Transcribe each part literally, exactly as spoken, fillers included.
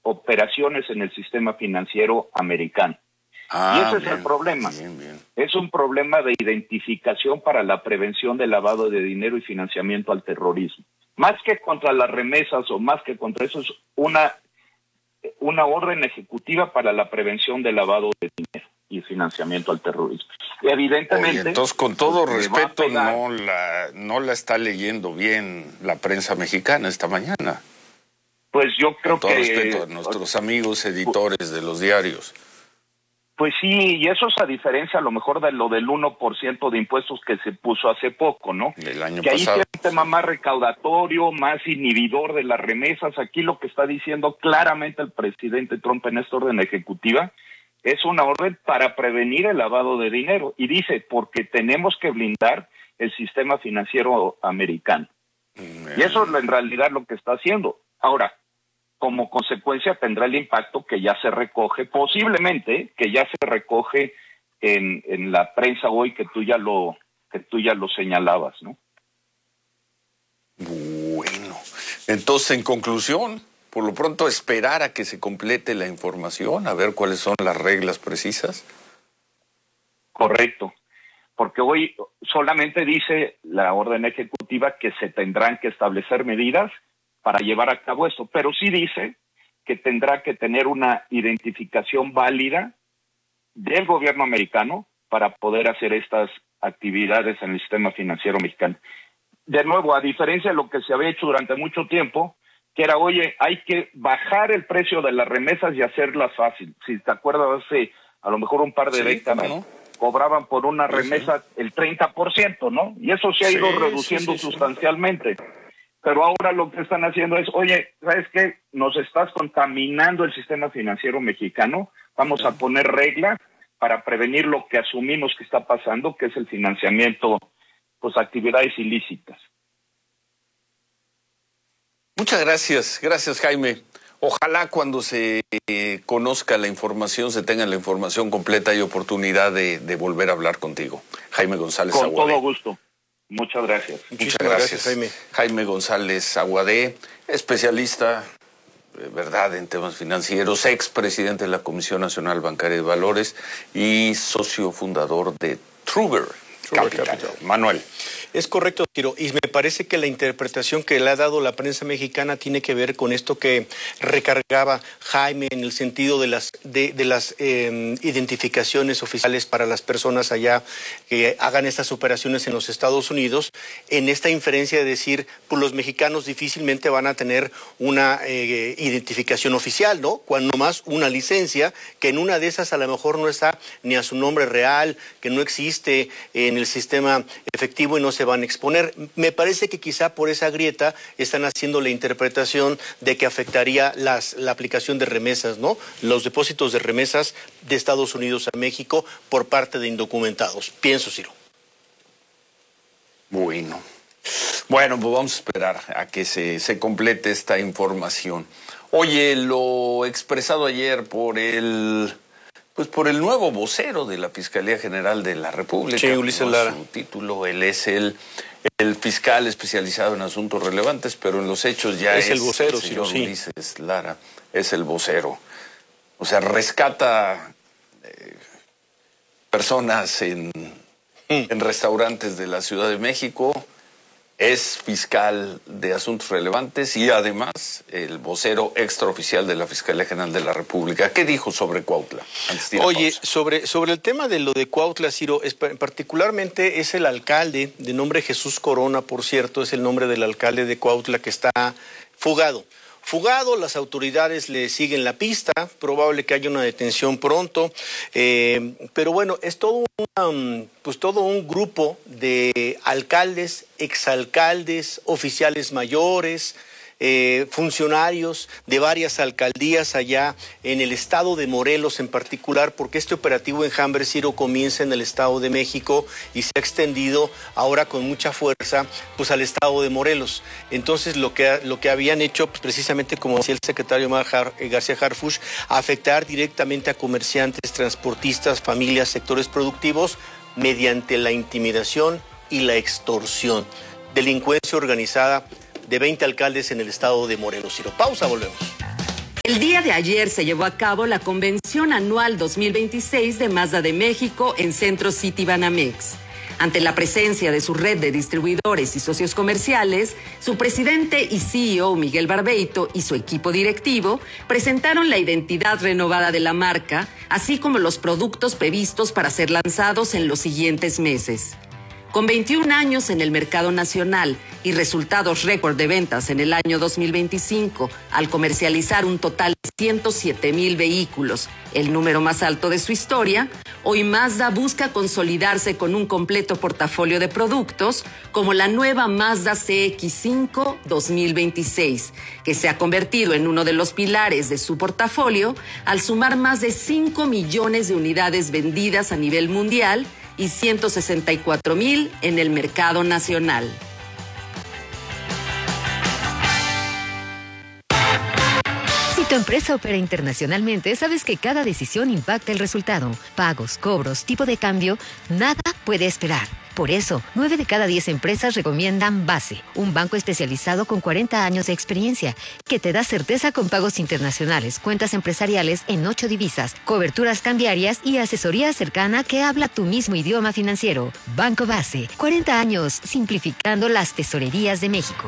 operaciones en el sistema financiero americano. Ah, y ese bien, es el problema. Bien, bien. Es un problema de identificación para la prevención del lavado de dinero y financiamiento al terrorismo. Más que contra las remesas o más que contra eso, es una, una orden ejecutiva para la prevención del lavado de dinero y financiamiento al terrorismo. Y evidentemente... Oye, entonces, con todo pues, respeto, no la, no la está leyendo bien la prensa mexicana esta mañana. Pues yo creo con todo que... respeto a nuestros amigos editores de los diarios. Pues sí, y eso es a diferencia a lo mejor de lo del uno por ciento de impuestos que se puso hace poco, ¿no? El año que ahí pasado. sí es un tema más recaudatorio, más inhibidor de las remesas. Aquí lo que está diciendo claramente el presidente Trump en esta orden ejecutiva es una orden para prevenir el lavado de dinero. Y dice, porque tenemos que blindar el sistema financiero americano. Mm. Y eso es en realidad lo que está haciendo. Ahora, como consecuencia tendrá el impacto que ya se recoge, posiblemente que ya se recoge en, en la prensa hoy que tú ya lo que tú ya lo señalabas, ¿no? Bueno, entonces en conclusión, por lo pronto esperar a que se complete la información, a ver cuáles son las reglas precisas. Correcto, porque hoy solamente dice la orden ejecutiva que se tendrán que establecer medidas para llevar a cabo esto, pero sí dice que tendrá que tener una identificación válida del gobierno americano para poder hacer estas actividades en el sistema financiero mexicano. De nuevo, a diferencia de lo que se había hecho durante mucho tiempo, que era, oye, hay que bajar el precio de las remesas y hacerlas fácil. Si te acuerdas, hace a lo mejor un par de sí, décadas, ¿no? cobraban por una sí, remesa sí. el treinta por ciento, ¿no? Y eso se ha ido sí, reduciendo sí, sí, sustancialmente. Sí. Pero ahora lo que están haciendo es, oye, ¿sabes qué? Nos estás contaminando el sistema financiero mexicano, vamos sí. a poner reglas para prevenir lo que asumimos que está pasando, que es el financiamiento, pues actividades ilícitas. Muchas gracias, gracias Jaime. Ojalá cuando se eh, conozca la información, se tenga la información completa y oportunidad de, de volver a hablar contigo. Jaime González Con Aguadé. todo gusto. Muchas gracias. Muchas gracias, gracias Jaime. Jaime González Aguadé, especialista, eh, verdad, en temas financieros, expresidente de la Comisión Nacional Bancaria de Valores y socio fundador de Trugger Capital. Capital. Manuel. Es correcto, Ciro, y me parece que la interpretación que le ha dado la prensa mexicana tiene que ver con esto que recargaba Jaime en el sentido de las, de, de las eh, identificaciones oficiales para las personas allá que hagan estas operaciones en los Estados Unidos, en esta inferencia de decir, pues los mexicanos difícilmente van a tener una eh, identificación oficial, ¿no? Cuando más una licencia, que en una de esas a lo mejor no está ni a su nombre real, que no existe en el sistema efectivo y no se van a exponer. Me parece que quizá por esa grieta están haciendo la interpretación de que afectaría las, la aplicación de remesas, ¿no? Los depósitos de remesas de Estados Unidos a México por parte de indocumentados. Pienso, Ciro. Bueno. Bueno, pues vamos a esperar a que se, se complete esta información. Oye, lo expresado ayer por el... Pues por el nuevo vocero de la Fiscalía General de la República. Sí, Ulises Lara. Su título, él es el, el fiscal especializado en asuntos relevantes, pero en los hechos ya es, es el vocero, el señor sí, Ulises Lara, es el vocero. O sea, rescata eh, personas en, mm. en restaurantes de la Ciudad de México, es fiscal de asuntos relevantes y además el vocero extraoficial de la Fiscalía General de la República. ¿Qué dijo sobre Cuautla? Oye, sobre, sobre el tema de lo de Cuautla, Ciro, es, particularmente es el alcalde, de nombre Jesús Corona, por cierto, es el nombre del alcalde de Cuautla que está fugado. Fugado, las autoridades le siguen la pista, probable que haya una detención pronto, eh, pero bueno, es todo, una, pues todo un grupo de alcaldes, exalcaldes, oficiales mayores, eh, funcionarios de varias alcaldías allá en el estado de Morelos en particular, porque este operativo Enjambre, Ciro, comienza en el estado de México y se ha extendido ahora con mucha fuerza pues al estado de Morelos. Entonces lo que, lo que habían hecho pues, precisamente, como decía el secretario García Harfuch, afectar directamente a comerciantes, transportistas, familias, sectores productivos mediante la intimidación y la extorsión. Delincuencia organizada de veinte alcaldes en el estado de Morelos. Ciro, pausa, volvemos. El día de ayer se llevó a cabo la Convención Anual dos mil veintiséis de Mazda de México en Centro City Banamex. Ante la presencia de su red de distribuidores y socios comerciales, su presidente y C E O Miguel Barbeito y su equipo directivo presentaron la identidad renovada de la marca, así como los productos previstos para ser lanzados en los siguientes meses. Con veintiún años en el mercado nacional y resultados récord de ventas en el año dos mil veinticinco, al comercializar un total de ciento siete mil vehículos, el número más alto de su historia, hoy Mazda busca consolidarse con un completo portafolio de productos como la nueva Mazda C X cinco dos mil veintiséis, que se ha convertido en uno de los pilares de su portafolio al sumar más de cinco millones de unidades vendidas a nivel mundial y ciento sesenta y cuatro mil en el mercado nacional. Si tu empresa opera internacionalmente, sabes que cada decisión impacta el resultado. Pagos, cobros, tipo de cambio, nada puede esperar. Por eso, nueve de cada diez empresas recomiendan Base, un banco especializado con cuarenta años de experiencia, que te da certeza con pagos internacionales, cuentas empresariales en ocho divisas, coberturas cambiarias y asesoría cercana que habla tu mismo idioma financiero. Banco Base, cuarenta años simplificando las tesorerías de México.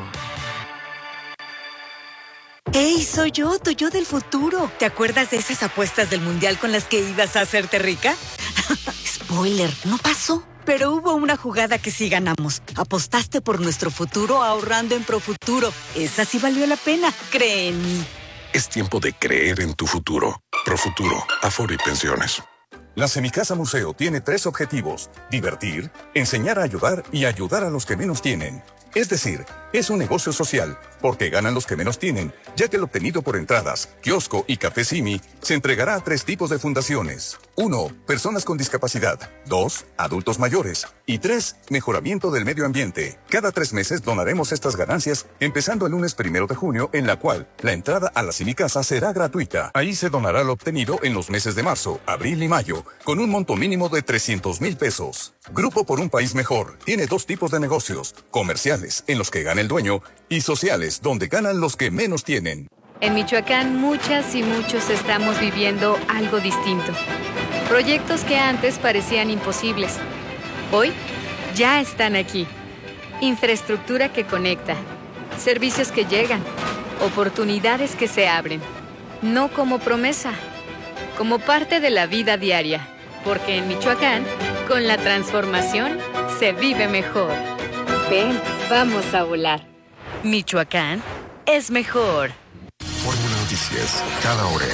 ¡Hey, soy yo, tu yo del futuro! ¿Te acuerdas de esas apuestas del mundial con las que ibas a hacerte rica? Spoiler, no pasó. Pero hubo una jugada que sí ganamos. Apostaste por nuestro futuro ahorrando en Profuturo. Esa sí valió la pena. Cree en mí. Es tiempo de creer en tu futuro. Profuturo, Afore y Pensiones. La Semicasa Museo tiene tres objetivos: divertir, enseñar a ayudar y ayudar a los que menos tienen. Es decir, es un negocio social, porque ganan los que menos tienen, ya que el obtenido por entradas, kiosco y café Simi se entregará a tres tipos de fundaciones. Uno, personas con discapacidad. Dos, adultos mayores. Y tres, mejoramiento del medio ambiente. Cada tres meses donaremos estas ganancias, empezando el lunes primero de junio, en la cual la entrada a la Semicasa será gratuita. Ahí se donará lo obtenido en los meses de marzo, abril y mayo, con un monto mínimo de trescientos mil pesos. Grupo por un País Mejor tiene dos tipos de negocios: comerciales, en los que gana el dueño, y sociales, donde ganan los que menos tienen. En Michoacán, muchas y muchos estamos viviendo algo distinto. Proyectos que antes parecían imposibles, hoy ya están aquí. Infraestructura que conecta, servicios que llegan, oportunidades que se abren. No como promesa, como parte de la vida diaria. Porque en Michoacán, con la transformación, se vive mejor. Ven, vamos a volar. Michoacán es mejor. Fórmula Noticias, cada hora.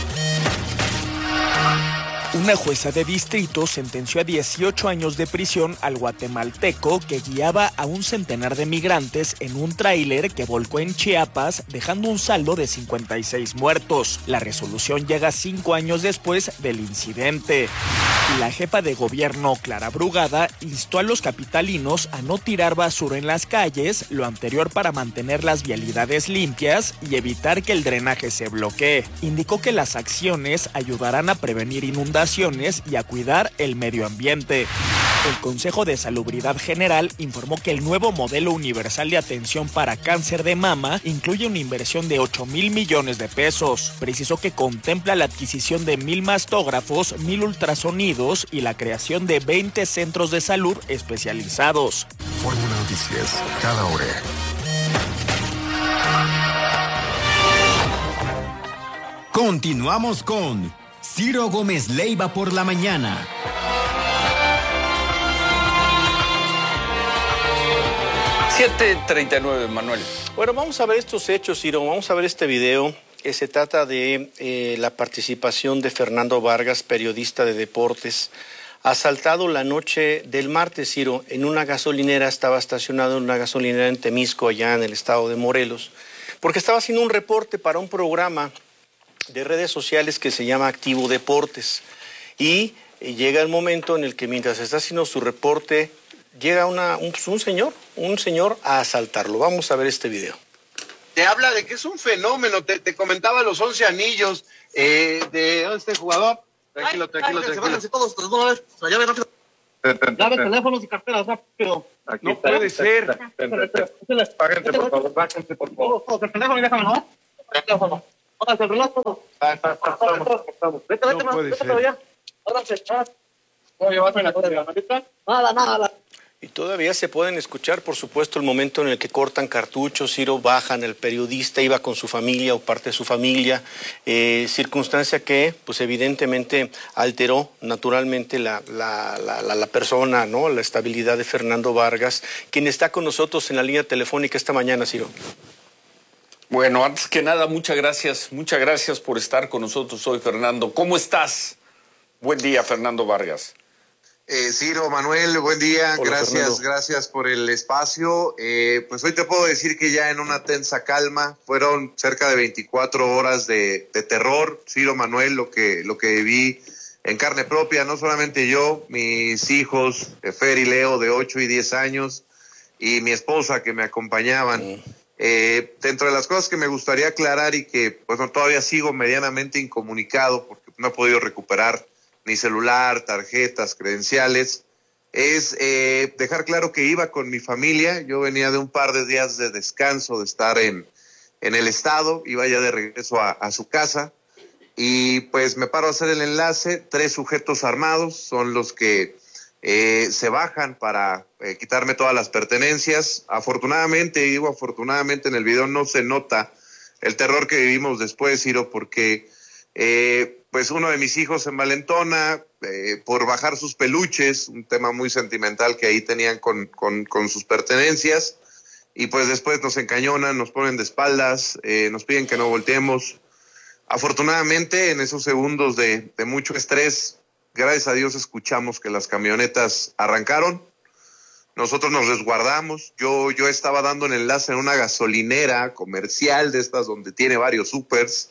Una jueza de distrito sentenció a dieciocho años de prisión al guatemalteco que guiaba a un centenar de migrantes en un tráiler que volcó en Chiapas, dejando un saldo de cincuenta y seis muertos. La resolución llega cinco años después del incidente. La jefa de gobierno, Clara Brugada, instó a los capitalinos a no tirar basura en las calles, lo anterior para mantener las vialidades limpias y evitar que el drenaje se bloquee. Indicó que las acciones ayudarán a prevenir inundaciones y a cuidar el medio ambiente. El Consejo de Salubridad General informó que el nuevo modelo universal de atención para cáncer de mama incluye una inversión de ocho mil millones de pesos. Precisó que contempla la adquisición de mil mastógrafos, mil ultrasonidos y la creación de veinte centros de salud especializados. Fórmula Noticias, cada hora. Continuamos con Ciro Gómez Leiva por la mañana. siete treinta y nueve, Manuel. Bueno, vamos a ver estos hechos, Ciro. Vamos a ver este video. Eh, se trata de eh, la participación de Fernando Vargas, periodista de deportes, asaltado la noche del martes, Ciro, en una gasolinera. Estaba estacionado en una gasolinera en Temisco, allá en el estado de Morelos, porque estaba haciendo un reporte para un programa de redes sociales que se llama Activo Deportes. Y eh, llega el momento en el que mientras está haciendo su reporte, llega una, un, un señor, un señor a asaltarlo. Vamos a ver este video. Te habla de que es un fenómeno. Te, te comentaba los once anillos eh, de ¿dónde está el jugador? Tranquilo, ay, tranquilo, ay, tranquilo. Se todos, todos, todos, todos, llave rápido. Llave, teléfonos y carteras rápido. Aquí no está, puede está, ser. Páguense, por favor, bájense, por favor. El teléfono y déjame, ¿no? El teléfono. Póngase el reloj. Vete, vete, No puede vete ser. para allá. Póngase. Voy a llevarme la cosa de la maleta. Nada, nada. Y todavía se pueden escuchar, por supuesto, el momento en el que cortan cartuchos, Ciro, bajan, el periodista iba con su familia o parte de su familia, eh, circunstancia que, pues evidentemente, alteró naturalmente la, la, la, la, la persona, ¿no? La estabilidad de Fernando Vargas, quien está con nosotros en la línea telefónica esta mañana, Ciro. Bueno, antes que nada, muchas gracias, muchas gracias por estar con nosotros hoy, Fernando. ¿Cómo estás? Buen día, Fernando Vargas. Eh, Ciro, Manuel, buen día, Hola, gracias, Fernando. gracias por el espacio. Eh, pues hoy te puedo decir que ya en una tensa calma, fueron cerca de veinticuatro horas de, de terror, Ciro, Manuel, lo que, lo que viví en carne propia, no solamente yo, mis hijos, Fer y Leo, de ocho y diez años, y mi esposa que me acompañaban. Mm. Eh, dentro de las cosas que me gustaría aclarar y que pues no, todavía sigo medianamente incomunicado porque no he podido recuperar ni celular, tarjetas, credenciales, es eh, dejar claro que iba con mi familia. Yo venía de un par de días de descanso, de estar en, en el estado, iba ya de regreso a, a su casa, y pues me paro a hacer el enlace. Tres sujetos armados son los que eh, se bajan para eh, quitarme todas las pertenencias. Afortunadamente, y digo afortunadamente, en el video no se nota el terror que vivimos después, Ciro, porque Eh, pues uno de mis hijos se envalentona eh, por bajar sus peluches, un tema muy sentimental que ahí tenían con, con, con sus pertenencias, y pues después nos encañonan, nos ponen de espaldas, eh, nos piden que no volteemos. Afortunadamente, en esos segundos de, de mucho estrés, gracias a Dios escuchamos que las camionetas arrancaron. Nosotros nos resguardamos. Yo, yo estaba dando el enlace en una gasolinera comercial de estas donde tiene varios supers,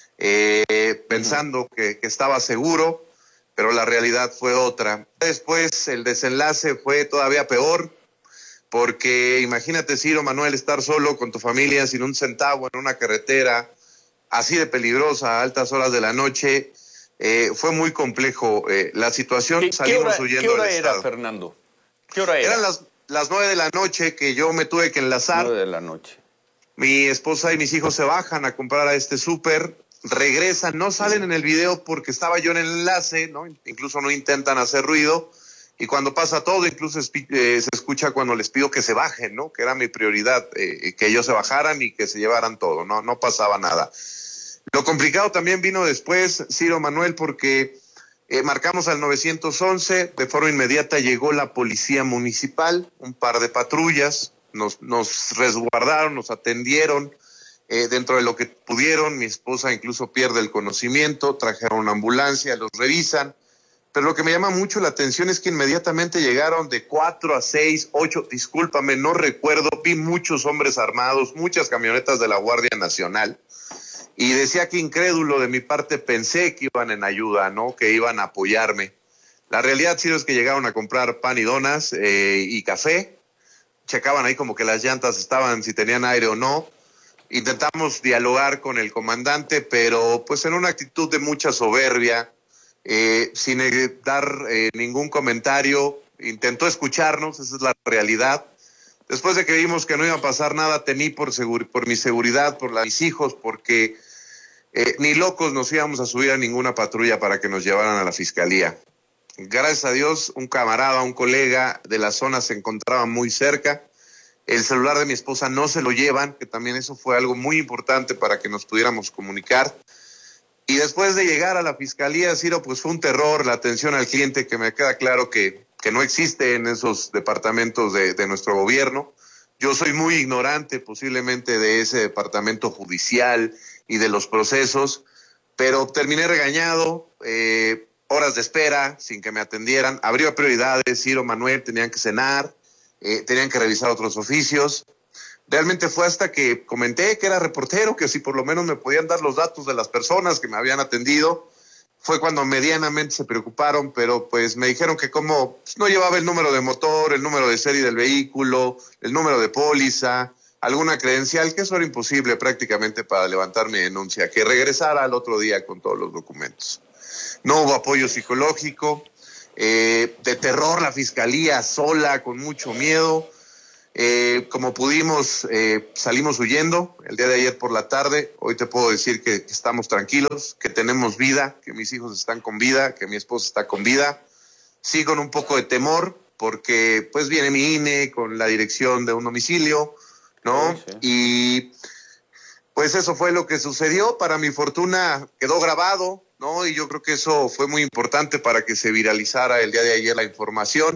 Eh, pensando que, que estaba seguro, pero la realidad fue otra. Después el desenlace fue todavía peor, porque imagínate, Ciro, Manuel, estar solo con tu familia sin un centavo en una carretera así de peligrosa a altas horas de la noche. Eh, fue muy complejo eh, la situación. ¿Qué, Salimos qué hora, huyendo ¿qué hora del era, estado. Fernando? ¿Qué hora era? Eran las, las nueve de la noche que yo me tuve que enlazar. Nueve de la noche. Mi esposa y mis hijos se bajan a comprar a este súper, regresan, no salen en el video porque estaba yo en el enlace, ¿no? Incluso no intentan hacer ruido, y cuando pasa todo, incluso eh, se escucha cuando les pido que se bajen, ¿no? Que era mi prioridad, eh, que ellos se bajaran y que se llevaran todo, no, no pasaba nada. Lo complicado también vino después, Ciro, Manuel, porque eh, marcamos al nueve once, de forma inmediata llegó la policía municipal, un par de patrullas, nos, nos resguardaron, nos atendieron, Eh, dentro de lo que pudieron. Mi esposa incluso pierde el conocimiento, trajeron una ambulancia, los revisan, pero lo que me llama mucho la atención es que inmediatamente llegaron de cuatro a seis, ocho, discúlpame, no recuerdo, vi muchos hombres armados, muchas camionetas de la Guardia Nacional, y decía que incrédulo de mi parte pensé que iban en ayuda, ¿no? Que iban a apoyarme. La realidad, sí, es que llegaron a comprar pan y donas eh, y café, checaban ahí como que las llantas estaban, si tenían aire o no. Intentamos dialogar con el comandante, pero pues en una actitud de mucha soberbia, eh, sin eh, dar eh, ningún comentario, intentó escucharnos, esa es la realidad. Después de que vimos que no iba a pasar nada, temí por, seguro, por mi seguridad, por la, mis hijos, porque eh, ni locos nos íbamos a subir a ninguna patrulla para que nos llevaran a la fiscalía. Gracias a Dios, un camarada, un colega de la zona se encontraba muy cerca. El celular de mi esposa no se lo llevan, que también eso fue algo muy importante para que nos pudiéramos comunicar. Y después de llegar a la fiscalía, Ciro, pues fue un terror, la atención al cliente, que me queda claro que, que no existe en esos departamentos de, de nuestro gobierno. Yo soy muy ignorante posiblemente de ese departamento judicial y de los procesos, pero terminé regañado, eh, horas de espera sin que me atendieran. Habría prioridades, Ciro, Manuel, tenían que cenar. Eh, tenían que revisar otros oficios. Realmente fue hasta que comenté que era reportero, que si por lo menos me podían dar los datos de las personas que me habían atendido, fue cuando medianamente se preocuparon, pero pues me dijeron que como pues, no llevaba el número de motor, el número de serie del vehículo, el número de póliza, alguna credencial, que eso era imposible prácticamente para levantar mi denuncia, que regresara al otro día con todos los documentos. No hubo apoyo psicológico. Eh, de terror, la fiscalía sola, con mucho miedo. Eh, como pudimos, eh, salimos huyendo el día de ayer por la tarde. Hoy te puedo decir que, que estamos tranquilos, que tenemos vida, que mis hijos están con vida, que mi esposa está con vida. Sí, con un poco de temor, porque pues viene mi I N E con la dirección de un domicilio, ¿no? Sí, sí. Y pues eso fue lo que sucedió. Para mi fortuna quedó grabado, ¿no? Y yo creo que eso fue muy importante para que se viralizara el día de ayer la información.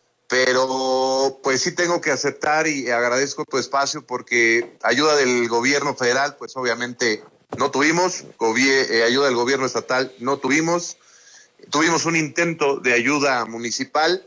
Pero pues sí tengo que aceptar y agradezco tu espacio, porque ayuda del gobierno federal pues obviamente no tuvimos, gobier- eh, ayuda del gobierno estatal no tuvimos, tuvimos un intento de ayuda municipal,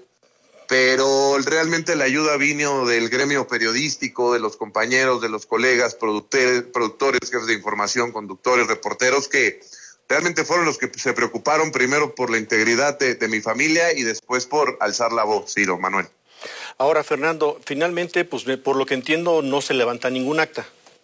pero realmente la ayuda vino del gremio periodístico, de los compañeros, de los colegas, productores, productores, jefes de información, conductores, reporteros, que realmente fueron los que se preocuparon primero por la integridad de, de mi familia y después por alzar la voz, Ciro, Manuel. Ahora, Fernando, finalmente, pues por lo que entiendo, no se levanta ningún acta.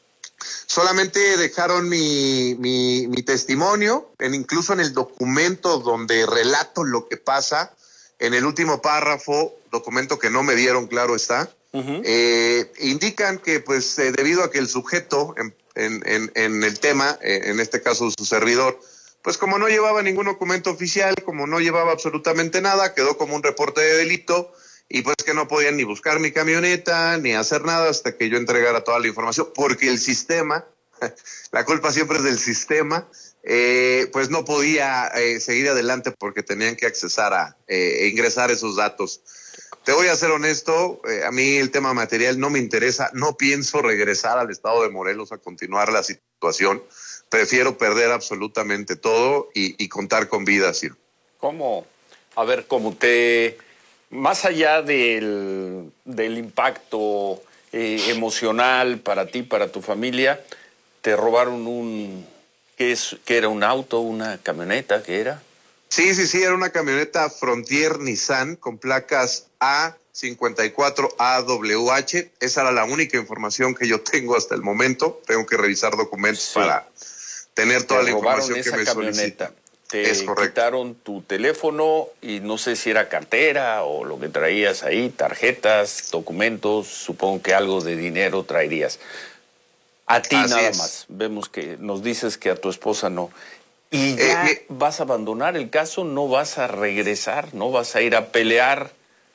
Solamente dejaron mi, mi, mi testimonio, en, incluso en el documento donde relato lo que pasa, en el último párrafo, documento que no me dieron, claro está, uh-huh. eh, indican que pues eh, debido a que el sujeto en, en, en, en el tema, eh, en este caso su servidor, pues como no llevaba ningún documento oficial, como no llevaba absolutamente nada, quedó como un reporte de delito, y pues que no podían ni buscar mi camioneta, ni hacer nada hasta que yo entregara toda la información, porque el sistema, la culpa siempre es del sistema, eh, pues no podía eh, seguir adelante porque tenían que accesar a eh, ingresar esos datos. Te voy a ser honesto, eh, a mí el tema material no me interesa, no pienso regresar al estado de Morelos a continuar la situación. Prefiero perder absolutamente todo y, y contar con vida, Ciro. ¿Cómo? A ver, como te... Más allá del, del impacto eh, emocional para ti, para tu familia, te robaron un... ¿Qué es? ¿Qué era? ¿Un auto? ¿Una camioneta? ¿Qué era? Sí, sí, sí, era una camioneta Frontier Nissan con placas A cincuenta y cuatro A W H. Esa era la única información que yo tengo hasta el momento. Tengo que revisar documentos sí. para tener toda la información que me solicita. Te es quitaron tu teléfono y no sé si era cartera o lo que traías ahí, tarjetas, documentos, supongo que algo de dinero traerías. A ti Así nada es. más. Vemos que nos dices que a tu esposa no. ¿Y ya eh, vas a abandonar el caso? ¿No vas a regresar? ¿No vas a ir a pelear?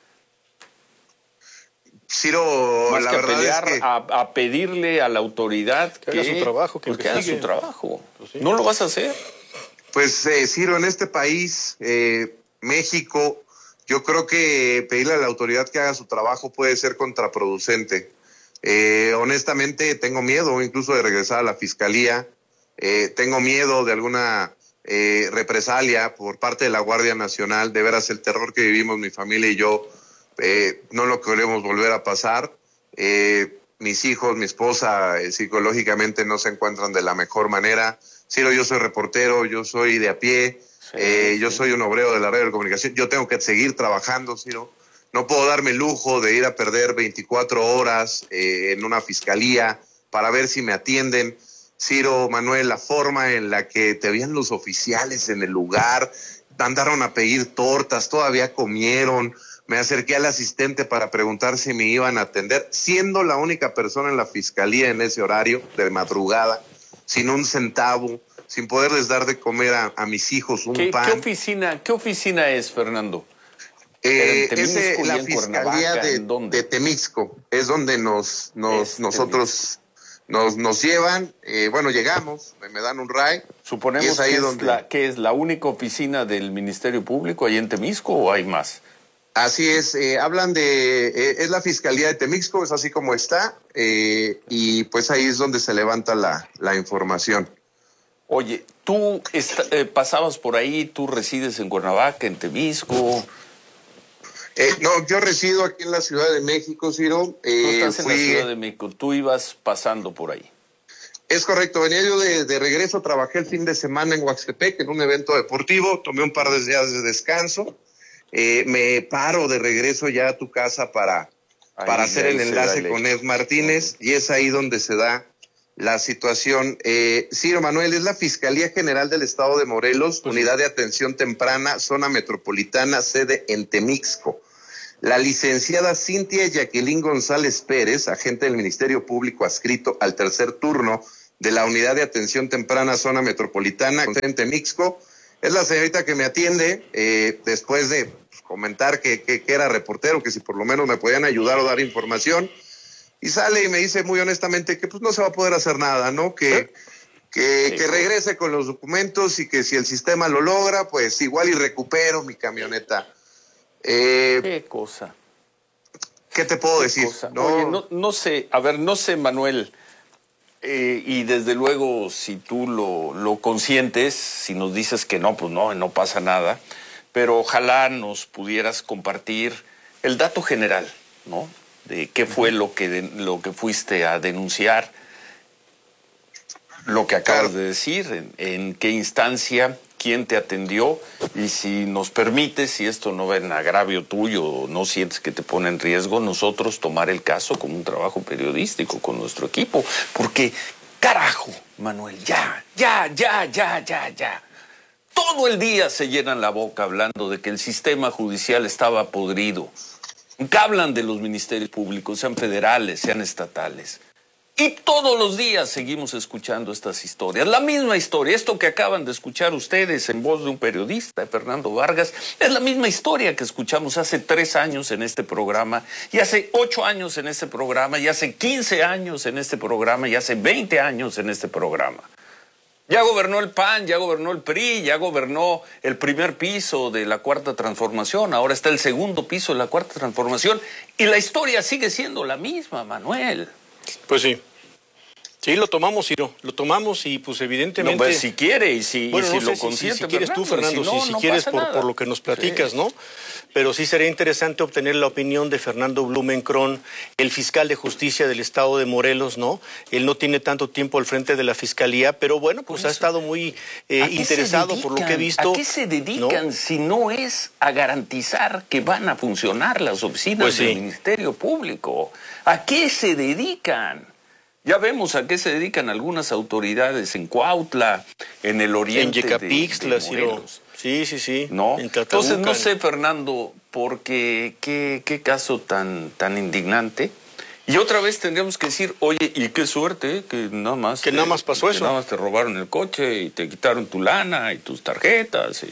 Ciro, Más la que verdad a pelear, es que... a, a pedirle a la autoridad que, que haga su trabajo. Que, pues que haga su trabajo. Pues sí. ¿No lo vas a hacer? Pues, eh, Ciro, en este país, eh, México, yo creo que pedirle a la autoridad que haga su trabajo puede ser contraproducente. Eh, honestamente, tengo miedo incluso de regresar a la fiscalía. Eh, tengo miedo de alguna eh, represalia por parte de la Guardia Nacional. De veras, el terror que vivimos mi familia y yo eh, no lo queremos volver a pasar. Eh, mis hijos, mi esposa, eh, psicológicamente no se encuentran de la mejor manera. Ciro, yo soy reportero, yo soy de a pie, sí, eh, sí. yo soy un obrero de la red de comunicación, yo tengo que seguir trabajando, Ciro. No puedo darme el lujo de ir a perder veinticuatro horas eh, en una fiscalía para ver si me atienden. Ciro, Manuel, la forma en la que te veían los oficiales en el lugar, andaron a pedir tortas, todavía comieron. Me acerqué al asistente para preguntar si me iban a atender, siendo la única persona en la fiscalía en ese horario de madrugada, sin un centavo, sin poderles dar de comer a, a mis hijos un ¿Qué, pan. ¿Qué oficina, qué oficina es, Fernando? Eh, es la Fiscalía de, de Temixco, es donde nos, nos nosotros nos, nos llevan, eh, bueno, llegamos, me dan un ride. Suponemos es ahí que, donde... es la, que es la única oficina del Ministerio Público ahí en Temixco, ¿o hay más? Así es, eh, hablan de, eh, es la Fiscalía de Temixco, es así como está, eh, y pues ahí es donde se levanta la, la información. Oye, tú está, eh, pasabas por ahí, tú resides en Cuernavaca, en Temixco. Eh, no, yo resido aquí en la Ciudad de México, Ciro. Eh, tú estás fui... en la Ciudad de México, tú ibas pasando por ahí. Es correcto, venía yo de, de regreso, trabajé el fin de semana en Huaxtepec en un evento deportivo, tomé un par de días de descanso. Eh, me paro de regreso ya a tu casa para, para hacer el enlace con Ed Martínez, y es ahí donde se da la situación. Eh, Ciro, Manuel, es la Fiscalía General del Estado de Morelos, pues Unidad sí. de Atención Temprana, Zona Metropolitana, sede en Temixco. La licenciada Cintia Jacqueline González Pérez, agente del Ministerio Público adscrito al tercer turno de la Unidad de Atención Temprana Zona Metropolitana, en Temixco, es la señorita que me atiende eh, después de pues, comentar que, que, que era reportero, que si por lo menos me podían ayudar o dar información. Y sale y me dice muy honestamente que pues no se va a poder hacer nada, ¿no? Que, que, sí, que regrese con los documentos y que si el sistema lo logra, pues igual y recupero mi camioneta. Eh, ¿Qué cosa? ¿Qué te puedo ¿Qué decir? Cosa? No, Oye, no, no sé, a ver, no sé, Manuel, eh, y desde luego si tú lo, lo consientes, si nos dices que no, pues no, no pasa nada, pero ojalá nos pudieras compartir el dato general, ¿no? De qué fue lo que, de, lo que fuiste a denunciar, lo que acabas claro. de decir, en, en qué instancia, quién te atendió, y si nos permites, si esto no va en agravio tuyo o no sientes que te pone en riesgo, nosotros tomar el caso como un trabajo periodístico con nuestro equipo, porque carajo, Manuel, ya, ya, ya, ya, ya, ya. Todo el día se llenan la boca hablando de que el sistema judicial estaba podrido. Que hablan de los ministerios públicos, sean federales, sean estatales. Y todos los días seguimos escuchando estas historias. La misma historia, esto que acaban de escuchar ustedes en voz de un periodista, Fernando Vargas, es la misma historia que escuchamos hace tres años en este programa, y hace ocho años en este programa, y hace quince años en este programa, y hace veinte años en este programa. Ya gobernó el P A N, ya gobernó el P R I, ya gobernó el primer piso de la Cuarta Transformación, ahora está el segundo piso de la Cuarta Transformación, y la historia sigue siendo la misma, Manuel. Pues sí. Sí, lo tomamos, Ciro, lo tomamos y pues evidentemente... No, pues, si quiere y si, bueno, y si no lo sé consiente, si, si quieres Fernando, tú, Fernando, si, no, si, si no quieres por, por lo que nos platicas, sí. ¿no? Pero sí sería interesante obtener la opinión de Fernando Blumenkron, el fiscal de justicia del estado de Morelos, ¿no? Él no tiene tanto tiempo al frente de la fiscalía, pero bueno, pues ha estado muy eh, interesado por lo que he visto. ¿A qué se dedican ¿no? si no es a garantizar que van a funcionar las oficinas pues sí. del Ministerio Público? ¿A qué se dedican? Ya vemos a qué se dedican algunas autoridades en Cuautla, en el oriente en Yecapixtla, de, de Morelos. Sí, sí, sí. ¿No? Entonces, no sé, Fernando, porque qué, qué caso tan, tan indignante. Y otra vez tendríamos que decir, oye, y qué suerte, ¿eh? que nada más... Que te, nada más pasó que eso. nada más te robaron el coche y te quitaron tu lana y tus tarjetas. Y...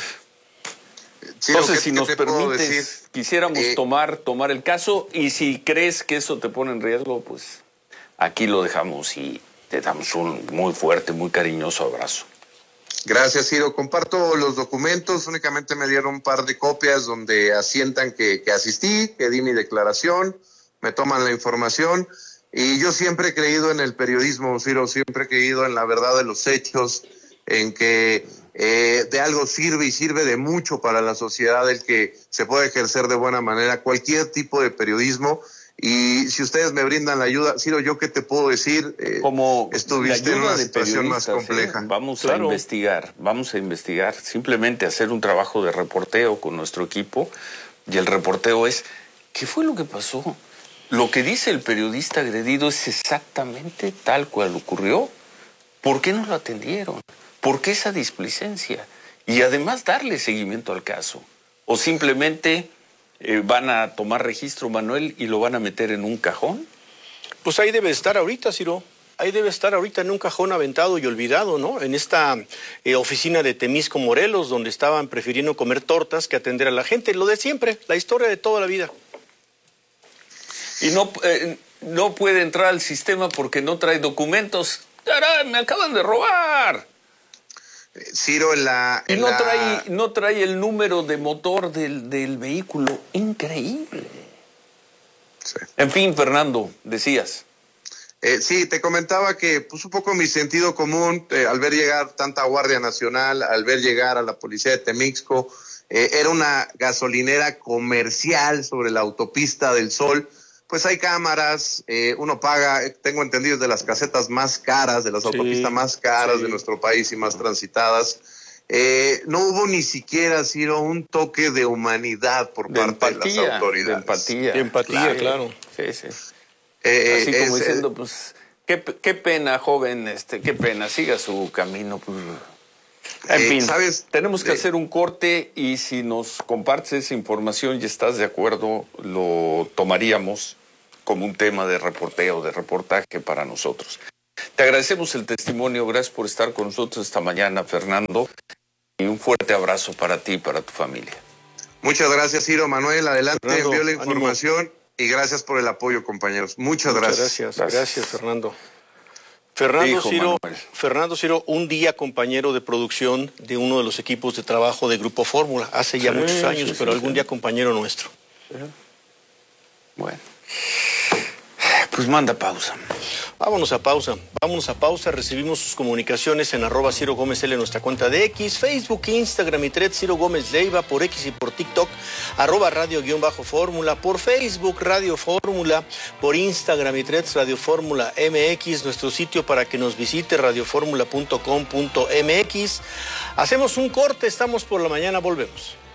Sí, Entonces, si nos permites, quisiéramos eh... tomar, tomar el caso, y si crees que eso te pone en riesgo, pues... aquí lo dejamos y te damos un muy fuerte, muy cariñoso abrazo. Gracias, Ciro. Comparto los documentos. Únicamente me dieron un par de copias donde asientan que, que asistí, que di mi declaración, me toman la información. Y yo siempre he creído en el periodismo, Ciro, siempre he creído en la verdad de los hechos, en que eh, de algo sirve y sirve de mucho para la sociedad el que se puede ejercer de buena manera cualquier tipo de periodismo. Y si ustedes me brindan la ayuda, Ciro, ¿yo qué te puedo decir? Eh, Como estuviste en una situación más compleja. ¿eh? Vamos claro. a investigar, vamos a investigar, simplemente hacer un trabajo de reporteo con nuestro equipo, y el reporteo es, ¿qué fue lo que pasó? Lo que dice el periodista agredido es exactamente tal cual ocurrió. ¿Por qué no lo atendieron? ¿Por qué esa displicencia? Y además darle seguimiento al caso. O simplemente... Eh, ¿van a tomar registro, Manuel, y lo van a meter en un cajón? Pues ahí debe estar ahorita, Ciro. Ahí debe estar ahorita en un cajón aventado y olvidado, ¿no? En esta eh, oficina de Temisco, Morelos, donde estaban prefiriendo comer tortas que atender a la gente. Lo de siempre, la historia de toda la vida. Y no, eh, no puede entrar al sistema porque no trae documentos. ¡Caray, me acaban de robar! Ciro, en la... En y no, la... Trae, no trae el número de motor del, del vehículo. Increíble. Sí. En fin, Fernando, decías. Eh, sí, te comentaba que pues un poco mi sentido común, eh, al ver llegar tanta Guardia Nacional, al ver llegar a la policía de Temixco, eh, era una gasolinera comercial sobre la autopista del Sol. Pues hay cámaras, eh, uno paga, tengo entendido, de las casetas más caras, de las sí, autopistas más caras sí. de nuestro país y más transitadas. Eh, no hubo ni siquiera, Ciro, un toque de humanidad por de parte empatía, de las autoridades. De empatía. De empatía, claro. claro. Sí, sí. Eh, Así como es, diciendo, pues, qué, qué pena, joven, este, qué pena, siga su camino. Pues. En Eh, fin, ¿sabes? tenemos que Eh, hacer un corte y si nos compartes esa información y estás de acuerdo, lo tomaríamos como un tema de reporteo, de reportaje para nosotros. Te agradecemos el testimonio, gracias por estar con nosotros esta mañana, Fernando, y un fuerte abrazo para ti y para tu familia. Muchas gracias, Ciro. Manuel, adelante, Fernando, envió la ánimo. información y gracias por el apoyo, compañeros. Muchas, Muchas gracias. gracias, Gracias. gracias, Fernando. Fernando Hijo Ciro, Manuel. Fernando Ciro, un día compañero de producción de uno de los equipos de trabajo de Grupo Fórmula, hace ya Sí, muchos años, sí, pero sí, algún sí. día compañero nuestro. Bueno, pues manda pausa. Vámonos a pausa, vámonos a pausa, recibimos sus comunicaciones en arroba Ciro Gómez L en nuestra cuenta de X, Facebook, Instagram y Thread Ciro Gómez Leiva, por X y por TikTok, arroba radio guión bajo fórmula, por Facebook Radio Fórmula, por Instagram y Threads Radio Fórmula M X, nuestro sitio para que nos visite radioformula punto com punto m x. Hacemos un corte, estamos por la mañana, volvemos.